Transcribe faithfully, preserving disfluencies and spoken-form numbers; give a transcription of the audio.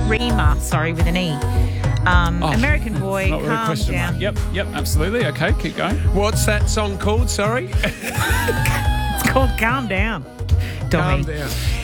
Rima, sorry, with an E. Um, Oh, American Boy, Not with a Calm question Down. mark. Yep, yep, absolutely. Okay, keep going. What's that song called? Sorry? It's called Calm Down. Calm Dummy. down.